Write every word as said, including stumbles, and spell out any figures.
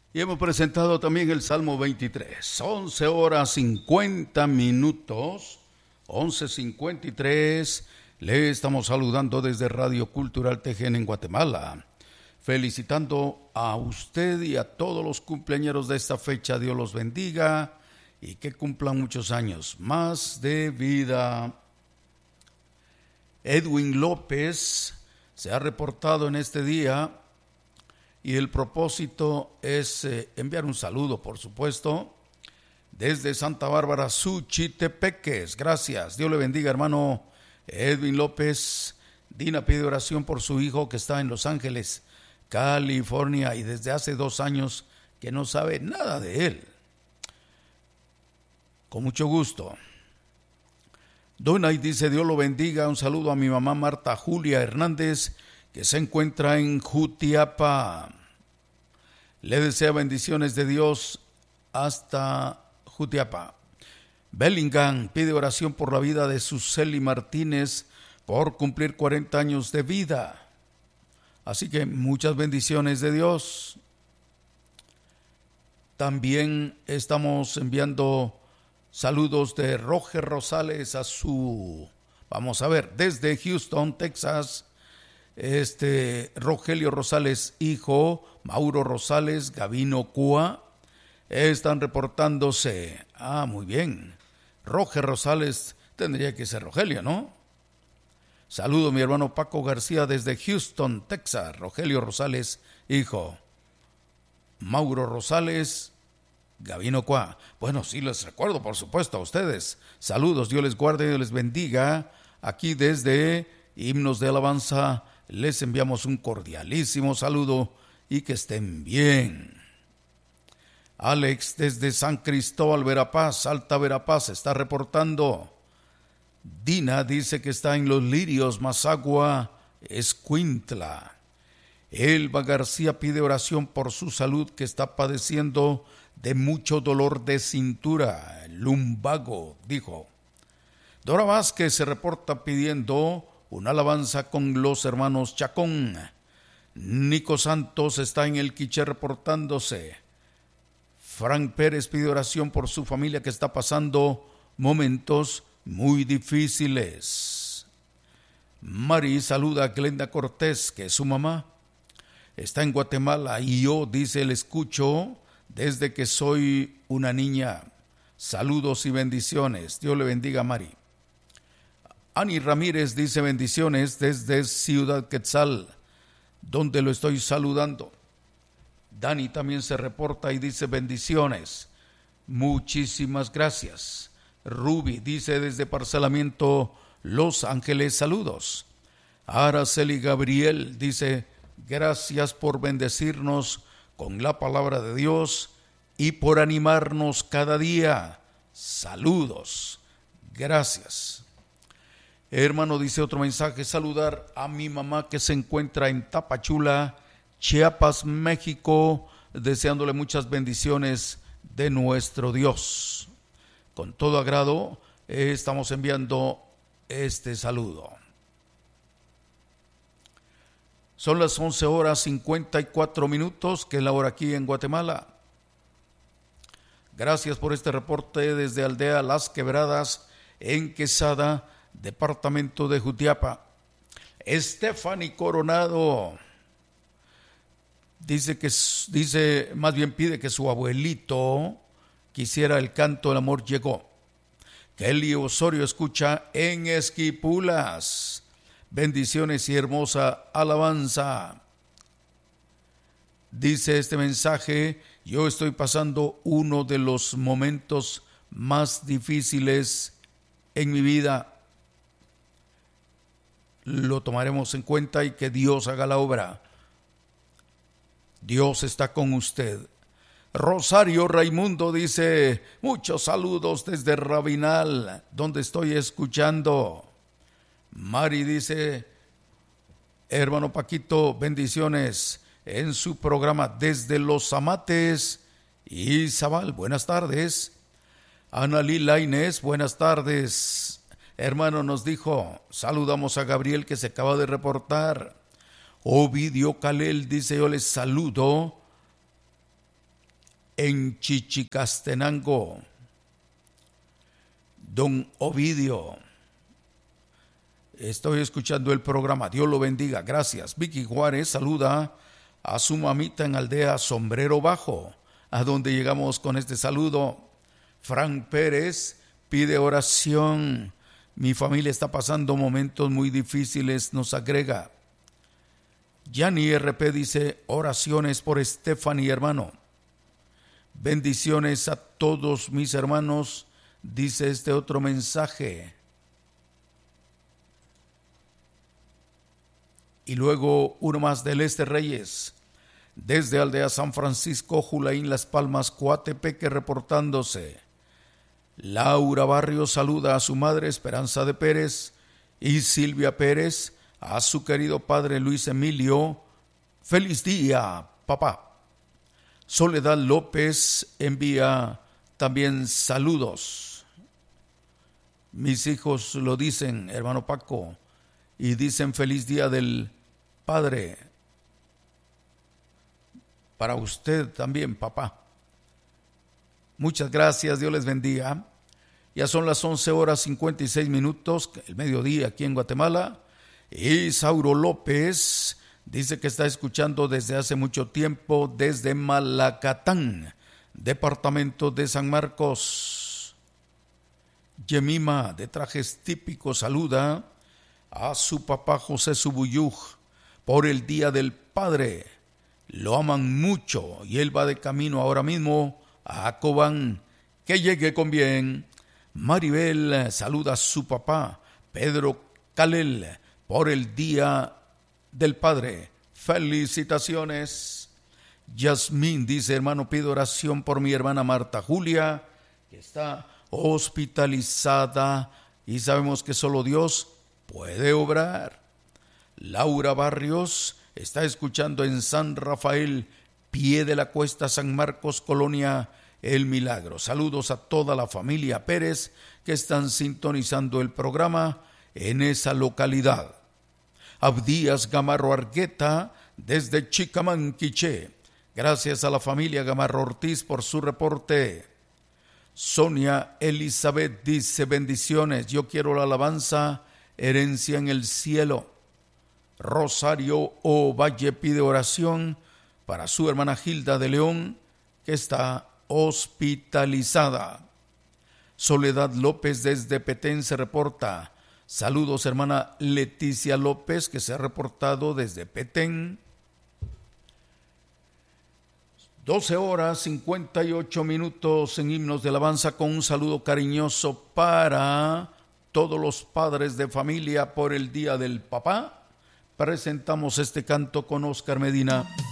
Y hemos presentado también el Salmo veintitrés, once horas cincuenta minutos, once cincuenta y tres. Le estamos saludando desde Radio Cultural T G N en Guatemala, felicitando a usted y a todos los cumpleañeros de esta fecha. Dios los bendiga y que cumplan muchos años más de vida. Edwin López se ha reportado en este día y el propósito es eh, enviar un saludo, por supuesto, desde Santa Bárbara, Suchitepeques. Gracias, Dios le bendiga, hermano Edwin López. Dina pide oración por su hijo que está en Los Ángeles, California, y desde hace dos años que no sabe nada de él. Con mucho gusto. Donay dice, Dios lo bendiga, un saludo a mi mamá Marta Julia Hernández, que se encuentra en Jutiapa. Le desea bendiciones de Dios hasta Jutiapa. Bellingham pide oración por la vida de Suseli Martínez por cumplir cuarenta años de vida. Así que muchas bendiciones de Dios. También estamos enviando saludos de Roger Rosales a su, vamos a ver, desde Houston, Texas. Este Rogelio Rosales, hijo, Mauro Rosales, Gavino Cua, están reportándose. Ah, muy bien. Roger Rosales tendría que ser Rogelio, ¿no? Saludo a mi hermano Paco García desde Houston, Texas. Rogelio Rosales, hijo, Mauro Rosales, Gavino Cua. Bueno, sí les recuerdo, por supuesto, a ustedes. Saludos, Dios les guarde, Dios les bendiga. Aquí desde Himnos de Alabanza les enviamos un cordialísimo saludo y que estén bien. Alex desde San Cristóbal, Verapaz, Alta Verapaz, está reportando. Dina dice que está en Los Lirios, Mazagua, Escuintla. Elba García pide oración por su salud, que está padeciendo de mucho dolor de cintura, lumbago, dijo. Dora Vázquez se reporta pidiendo una alabanza con los hermanos Chacón. Nico Santos está en el Quiché reportándose. Frank Pérez pide oración por su familia que está pasando momentos muy difíciles. Mari saluda a Glenda Cortés, que es su mamá. Está en Guatemala y yo, dice, le escucho desde que soy una niña. Saludos y bendiciones. Dios le bendiga a Mari. Ani Ramírez dice bendiciones desde Ciudad Quetzal, donde lo estoy saludando. Dani también se reporta y dice bendiciones. Muchísimas gracias. Ruby dice desde Parcelamiento Los Ángeles, saludos. Araceli Gabriel dice gracias por bendecirnos con la palabra de Dios y por animarnos cada día. Saludos. Gracias. Hermano, dice otro mensaje, saludar a mi mamá que se encuentra en Tapachula, Chiapas, México, deseándole muchas bendiciones de nuestro Dios. Con todo agrado eh, estamos enviando este saludo. Son las once horas cincuenta y cuatro minutos, que es la hora aquí en Guatemala. Gracias por este reporte desde Aldea Las Quebradas, en Quesada, departamento de Jutiapa. Stephanie Coronado dice que dice más bien pide que su abuelito quisiera el canto El amor llegó. Kelly Osorio escucha en Esquipulas. Bendiciones y hermosa alabanza. Dice este mensaje, yo estoy pasando uno de los momentos más difíciles en mi vida. Lo tomaremos en cuenta y que Dios haga la obra. Dios está con usted. Rosario Raimundo dice, muchos saludos desde Rabinal, donde estoy escuchando. Mari dice, hermano Paquito, bendiciones en su programa desde Los Amates y Zabal. Buenas tardes. Analí Lainez, buenas tardes. Hermano, nos dijo, saludamos a Gabriel que se acaba de reportar. Ovidio Calel dice, yo les saludo en Chichicastenango. Don Ovidio, estoy escuchando el programa, Dios lo bendiga, gracias. Vicky Juárez saluda a su mamita en Aldea Sombrero Bajo, a donde llegamos con este saludo. Frank Pérez pide oración, mi familia está pasando momentos muy difíciles, nos agrega. Yani R P dice, oraciones por Stephanie, hermano. Bendiciones a todos mis hermanos, dice este otro mensaje. Y luego uno más del Este Reyes. Desde Aldea San Francisco, Julaín, Las Palmas, Coatepeque, reportándose. Laura Barrios saluda a su madre Esperanza de Pérez y Silvia Pérez, a su querido padre Luis Emilio. Feliz día, papá. Soledad López envía también saludos. Mis hijos lo dicen, hermano Paco, y dicen feliz día del padre. Para usted también, papá. Muchas gracias, Dios les bendiga. Ya son las once horas cincuenta y seis minutos, el mediodía aquí en Guatemala. Y Sauro López dice que está escuchando desde hace mucho tiempo desde Malacatán, departamento de San Marcos. Yemima, de trajes típicos, saluda a su papá José Subuyuj por el Día del Padre. Lo aman mucho y él va de camino ahora mismo a Cobán. Que llegue con bien. Maribel saluda a su papá Pedro Calel por el Día del Padre. Felicitaciones. Yasmín dice, hermano, pido oración por mi hermana Marta Julia, que está hospitalizada y sabemos que solo Dios puede obrar. Laura Barrios está escuchando en San Rafael, pie de la cuesta, San Marcos, Colonia El Milagro. Saludos a toda la familia Pérez que están sintonizando el programa en esa localidad. Abdías Gamarro Argueta desde Chicamanquiché. Gracias a la familia Gamarro Ortiz por su reporte. Sonia Elizabeth dice, bendiciones, yo quiero la alabanza, herencia en el cielo. Rosario Ovalle pide oración para su hermana Gilda de León, que está hospitalizada. Soledad López desde Petén se reporta. Saludos, hermana Leticia López, que se ha reportado desde Petén. doce horas cincuenta y ocho minutos en Himnos de Alabanza, con un saludo cariñoso para todos los padres de familia por el Día del Papá. Presentamos este canto con Oscar Medina.